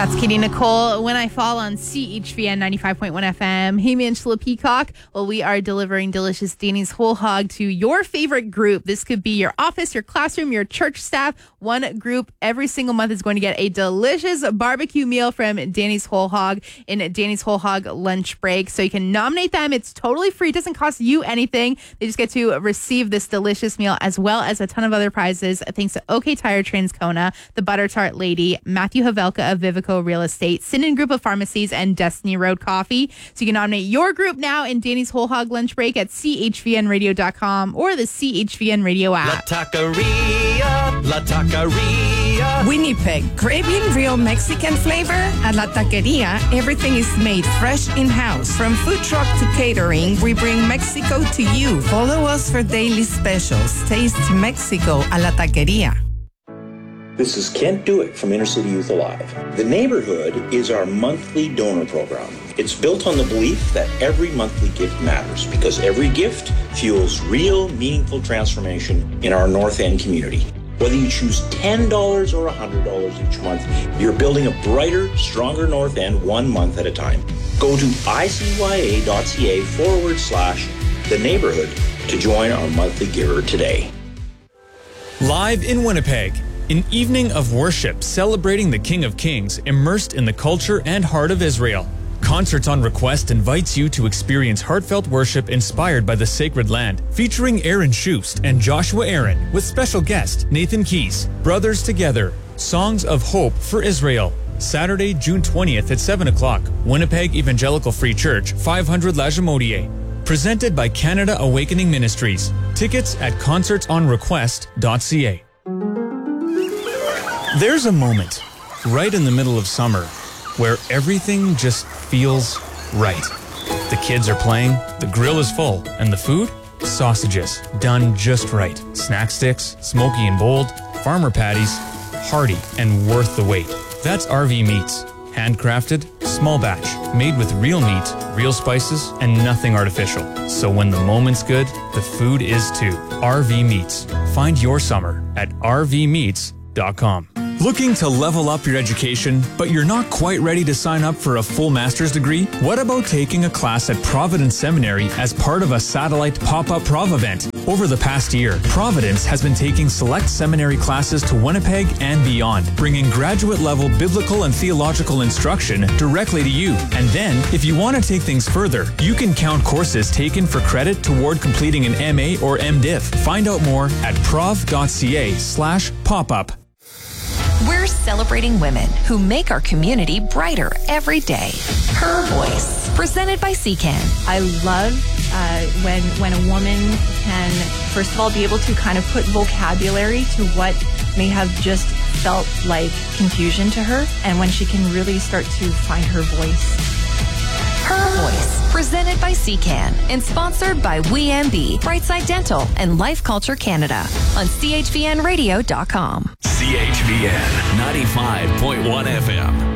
That's Katie Nicole, When I Fall on CHVN 95.1 FM. Hey, Angela Peacock. Well, we are delivering delicious Danny's Whole Hog to your favorite group. This could be your office, your classroom, your church staff. One group every single month is going to get a delicious barbecue meal from Danny's Whole Hog in Danny's Whole Hog lunch break. So you can nominate them. It's totally free. It doesn't cost you anything. They just get to receive this delicious meal as well as a ton of other prizes. Thanks to OK Tire Transcona, the Butter Tart Lady, Matthew Havelka of Vivico Real Estate, Sinan Group of Pharmacies, and Destiny Road Coffee. So you can nominate your group now in Danny's Whole Hog lunch break at chvnradio.com or the CHVN Radio app. La Taqueria. Winnipeg, craving real Mexican flavor? At La Taqueria, everything is made fresh in-house. From food truck to catering, we bring Mexico to you. Follow us for daily specials. Taste Mexico a La Taqueria. This is Kent Dewick from Inner City Youth Alive. The Neighborhood is our monthly donor program. It's built on the belief that every monthly gift matters because every gift fuels real, meaningful transformation in our North End community. Whether you choose $10 or $100 each month, you're building a brighter, stronger North End 1 month at a time. Go to icya.ca/The Neighborhood to join our monthly giver today. Live in Winnipeg, an evening of worship celebrating the King of Kings, immersed in the culture and heart of Israel. Concerts on Request invites you to experience heartfelt worship inspired by the sacred land, featuring Aaron Schust and Joshua Aaron, with special guest Nathan Keys. Brothers Together, Songs of Hope for Israel. Saturday, June 20th at 7 o'clock, Winnipeg Evangelical Free Church, 500 La Jamodier. Presented by Canada Awakening Ministries. Tickets at concertsonrequest.ca. There's a moment, right in the middle of summer, where everything just feels right. The kids are playing, the grill is full, and the food? Sausages, done just right. Snack sticks, smoky and bold, farmer patties, hearty and worth the wait. That's RV Meats. Handcrafted, small batch, made with real meat, real spices, and nothing artificial. So when the moment's good, the food is too. RV Meats. Find your summer at rvmeats.com. Looking to level up your education, but you're not quite ready to sign up for a full master's degree? What about taking a class at Providence Seminary as part of a satellite pop-up Prov event? Over the past year, Providence has been taking select seminary classes to Winnipeg and beyond, bringing graduate-level biblical and theological instruction directly to you. And then, if you want to take things further, you can count courses taken for credit toward completing an MA or MDiv. Find out more at prov.ca/popup. We're celebrating women who make our community brighter every day. Her Voice, presented by CCAN. I love when a woman can, first of all, be able to kind of put vocabulary to what may have just felt like confusion to her, and when she can really start to find her voice. Her Voice, presented by CCAN and sponsored by WeMB, Brightside Dental, and Life Culture Canada on chvnradio.com. CHVN 95.1 FM.